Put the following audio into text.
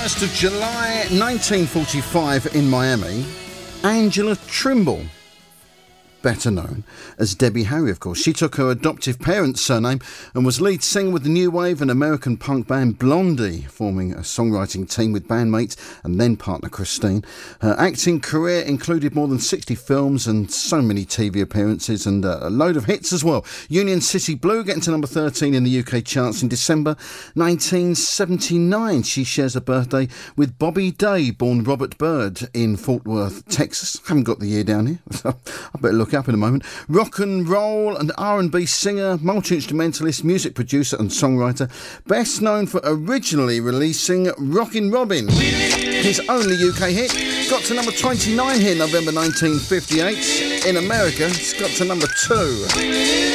1st of July 1945 in Miami, Angela Trimble, better known as Debbie Harry, of course. She took her adoptive parents' surname and was lead singer with the new wave and American punk band Blondie, forming a songwriting team with bandmates and then partner Christine. Her acting career included more than 60 films and so many TV appearances and a load of hits as well. Union City Blue getting to number 13 in the UK charts in December 1979. She shares a birthday with Bobby Day, born Robert Byrd in Fort Worth, Texas. Haven't got the year down here, so I better look up in a moment. Rock and roll and R&B singer, multi-instrumentalist, music producer and songwriter, best known for originally releasing Rockin' Robin, his only UK hit. Got to number 29 here November 1958. In America, it's got to number 2.